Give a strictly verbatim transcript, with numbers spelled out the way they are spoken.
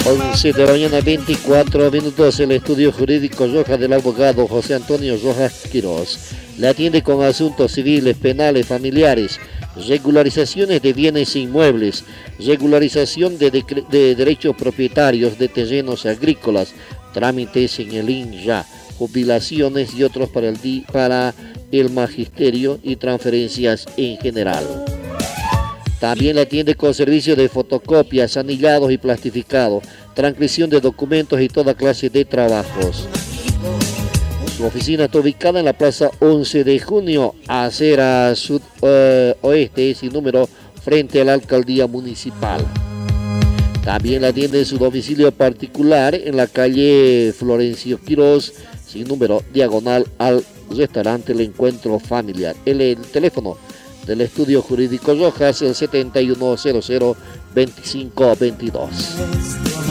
once de la mañana, veinticuatro minutos, el estudio jurídico Rojas del abogado José Antonio Rojas Quirós. Le atiende con asuntos civiles, penales, familiares, regularizaciones de bienes inmuebles, regularización de, de, de derechos propietarios de terrenos agrícolas, trámites en el I N R A, jubilaciones y otros para el, para el magisterio y transferencias en general. También le atiende con servicio de fotocopias, anillados y plastificados, transcripción de documentos y toda clase de trabajos. Su oficina está ubicada en la plaza once de junio, acera sudoeste, uh, sin número, frente a la alcaldía municipal. También le atiende en su domicilio particular en la calle Florencio Quirós, sin número, diagonal al restaurante El Encuentro Familiar. El, el teléfono del estudio jurídico Rojas, el setenta y uno cero cero veinticinco veintidós.